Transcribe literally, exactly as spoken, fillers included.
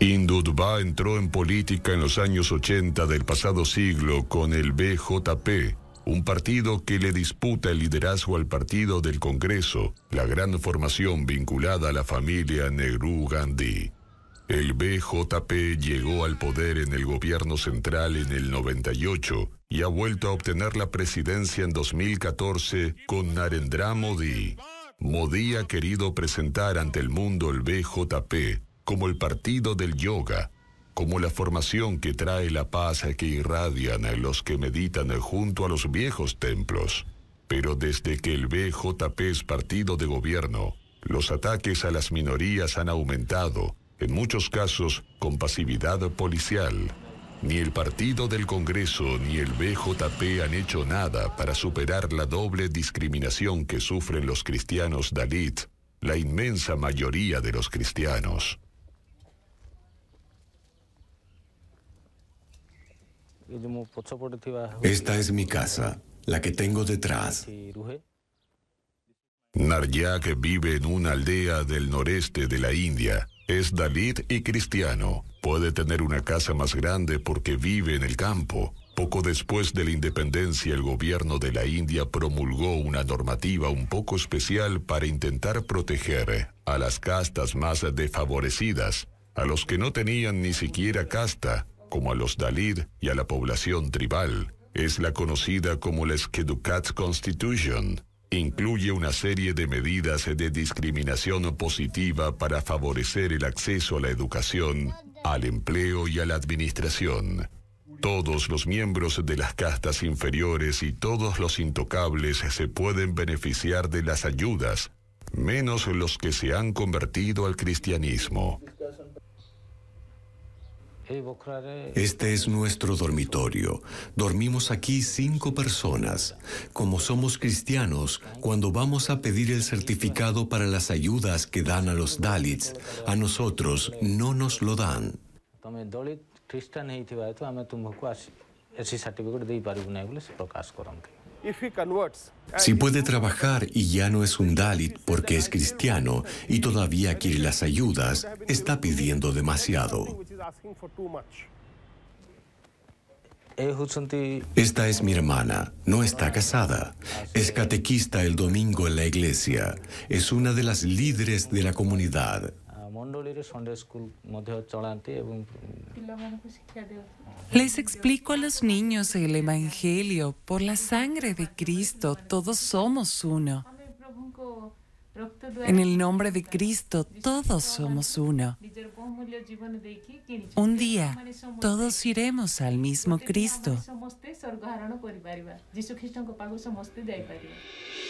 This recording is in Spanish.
Indudva entró en política en los años ochenta del pasado siglo con el B J P, un partido que le disputa el liderazgo al Partido del Congreso, la gran formación vinculada a la familia Nehru-Gandhi. El B J P llegó al poder en el gobierno central en el noventa y ocho y ha vuelto a obtener la presidencia en dos mil catorce con Narendra Modi. Modi ha querido presentar ante el mundo el B J P como el partido del yoga, como la formación que trae la paz que irradian los que meditan junto a los viejos templos. Pero desde que el B J P es partido de gobierno, los ataques a las minorías han aumentado, en muchos casos con pasividad policial. Ni el Partido del Congreso ni el B J P han hecho nada para superar la doble discriminación que sufren los cristianos Dalit, la inmensa mayoría de los cristianos. Esta es mi casa, la que tengo detrás. Naryak vive en una aldea del noreste de la India. Es Dalit y cristiano. Puede tener una casa más grande porque vive en el campo. Poco después de la independencia, el gobierno de la India promulgó una normativa un poco especial para intentar proteger a las castas más desfavorecidas, a los que no tenían ni siquiera casta, como a los Dalit y a la población tribal. Es la conocida como la Schedukat Constitution. Incluye una serie de medidas de discriminación positiva para favorecer el acceso a la educación, al empleo y a la administración. Todos los miembros de las castas inferiores y todos los intocables se pueden beneficiar de las ayudas, menos los que se han convertido al cristianismo. Este es nuestro dormitorio. Dormimos aquí cinco personas. Como somos cristianos, cuando vamos a pedir el certificado para las ayudas que dan a los Dalits, a nosotros no nos lo dan. Si puede trabajar y ya no es un Dalit porque es cristiano y todavía quiere las ayudas, está pidiendo demasiado. Esta es mi hermana, no está casada. Es catequista el domingo en la iglesia. Es una de las líderes de la comunidad. Les explico a los niños el Evangelio. Por la sangre de Cristo, todos somos uno. En el nombre de Cristo, todos somos uno. Un día, todos iremos al mismo Cristo.